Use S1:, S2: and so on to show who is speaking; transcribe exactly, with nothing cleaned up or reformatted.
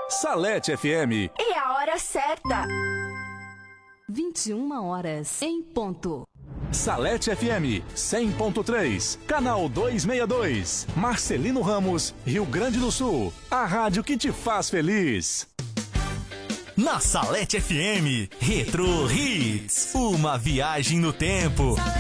S1: Salete F M.
S2: E a hora certa.
S3: vinte e uma horas em ponto.
S1: Salete F M cem ponto três, canal duzentos e sessenta e dois, Marcelino Ramos, Rio Grande do Sul. A rádio que te faz feliz.
S4: Na Salete F M, Retro Hits, uma viagem no tempo.